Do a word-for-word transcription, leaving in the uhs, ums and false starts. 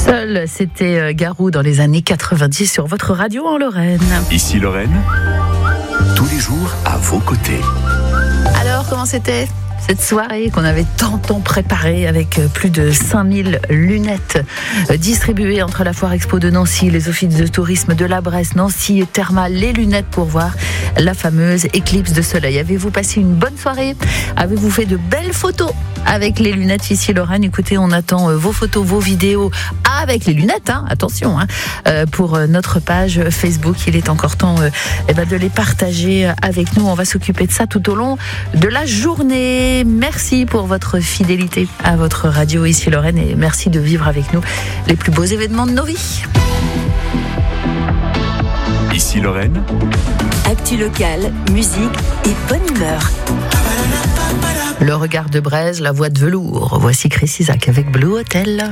Seul, c'était Garou dans les années quatre-vingt-dix sur votre radio en Lorraine. Ici Lorraine, tous les jours à vos côtés. Alors, comment c'était cette soirée qu'on avait tant tant préparée avec plus de cinq mille lunettes distribuées entre la Foire Expo de Nancy, les offices de tourisme de la Bresse, Nancy et Thermal, les lunettes pour voir la fameuse éclipse de soleil. Avez-vous passé une bonne soirée? Avez-vous fait de belles photos avec les lunettes ici Lorraine? Écoutez, on attend vos photos, vos vidéos avec les lunettes, hein, attention, hein, euh, pour notre page Facebook. Il est encore temps euh, eh ben, de les partager avec nous. On va s'occuper de ça tout au long de la journée. Merci pour votre fidélité à votre radio ici Lorraine et merci de vivre avec nous les plus beaux événements de nos vies. Ici Lorraine, actu locale, musique et bonne humeur. Le regard de braise, la voix de velours. Voici Chris Isaak avec Blue Hotel.